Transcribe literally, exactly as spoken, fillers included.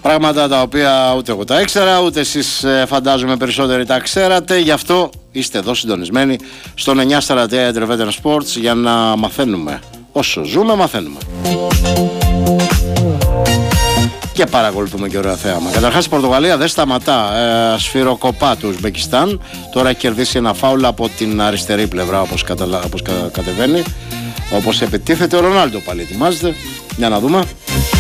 Πράγματα τα οποία ούτε εγώ τα ήξερα, ούτε εσείς φαντάζομαι περισσότεροι τα ξέρατε. Γι' αυτό είστε εδώ συντονισμένοι στον εννιά σαράντα τρία Interveteran Sports για να μαθαίνουμε. Όσο ζούμε μαθαίνουμε. Και παρακολουθούμε και ωραία θέαμα. Καταρχάς η Πορτογαλία δεν σταματά. Ε, σφυροκοπά του Ουσμπεκιστάν. Τώρα έχει κερδίσει ένα φάουλ από την αριστερή πλευρά, όπως, καταλα... όπως κα... κατεβαίνει. Όπως επιτίθεται ο Ρονάλντο πάλι ετοιμάζεται. Για να δούμε.